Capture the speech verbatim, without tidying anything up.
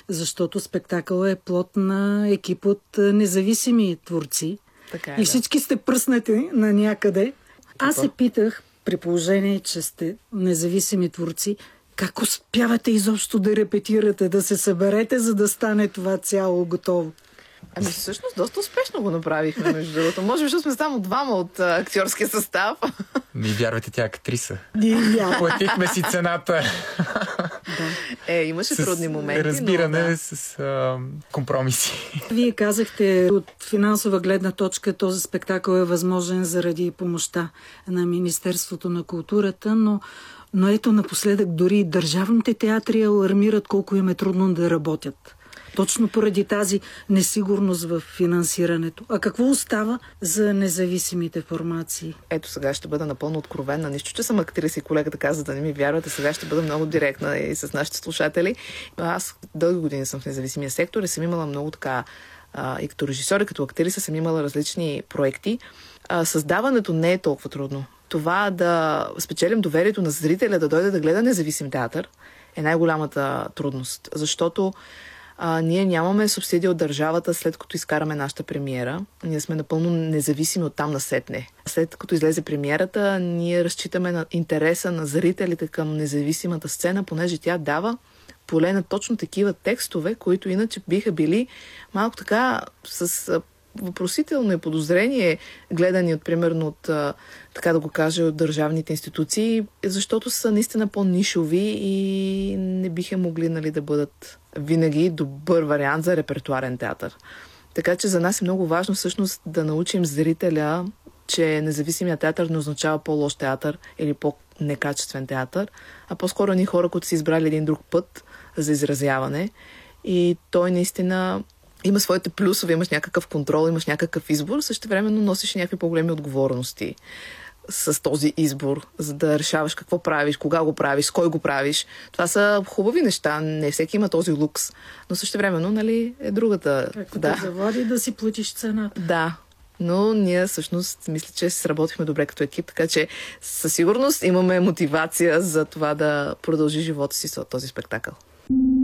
защото спектакълът е плод на екип от независими творци. Така е, и всички да. сте пръснати на някъде. Аз се питах, при положение, че сте независими творци, как успявате изобщо да репетирате, да се съберете, за да стане това цяло готово? Ами всъщност доста успешно го направихме, между другото. Може би, защото сме само двама от а, актьорския състав. Ми вярвайте, тя е актриса. Yeah. Платихме си цената. Да. Е, имаше с трудни моменти. Разбиране, но, да. с а, компромиси. Вие казахте, от финансова гледна точка този спектакъл е възможен заради помощта на Министерството на културата, но, но ето напоследък дори държавните театри алармират колко им е трудно да работят. Точно поради тази несигурност в финансирането. А какво остава за независимите формации? Ето сега ще бъда напълно откровенна. Нищо, че съм актриса и колегата каза да не ми вярвате. Сега ще бъда много директна и с нашите слушатели. Аз дълги години съм в независимия сектор и съм имала много така а, и като режисьор, и като актриса съм имала различни проекти. А, създаването не е толкова трудно. Това да спечелим доверието на зрителя да дойде да гледа независим театър е най-голямата трудност. Защото А, ние нямаме субсидия от държавата след като изкараме нашата премиера. Ние сме напълно независими от там насетне. След като излезе премиерата, ние разчитаме на интереса на зрителите към независимата сцена, понеже тя дава поле на точно такива текстове, които иначе биха били малко така с въпросително и подозрение, гледани от, примерно, от, така да го кажа, от държавните институции, защото са наистина по-нишови и не биха могли, нали, да бъдат винаги добър вариант за репертуарен театър. Така че за нас е много важно всъщност да научим зрителя, че независимият театър не означава по-лош театър или по-некачествен театър, а по-скоро ни хора, които са избрали един друг път за изразяване и той наистина има своите плюсове, имаш някакъв контрол, имаш някакъв избор, същевременно носиш някакви по-големи отговорности с този избор, за да решаваш какво правиш, кога го правиш, с кой го правиш. Това са хубави неща, не всеки има този лукс, но същевременно, нали, е другата. Както да. те заводи да си платиш цената. Да, но ние всъщност мисля, че сработихме добре като екип, така че със сигурност имаме мотивация за това да продължи живота си с този спектакъл.